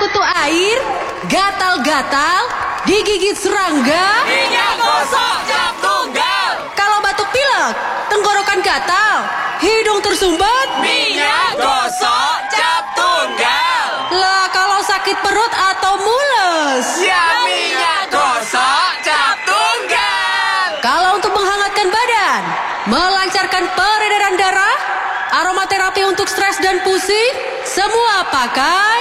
butuh air, gatal-gatal, digigit serangga, minyak gosok cap tunggal. kalau batuk pilek, tenggorokan gatal, hidung tersumbat, Minyak gosok cap tunggal. lah kalau sakit perut atau mules, Ya minyak gosok cap tunggal. kalau untuk menghangatkan badan, melancarkan peredaran darah, aromaterapi untuk stres dan pusing, semua pakai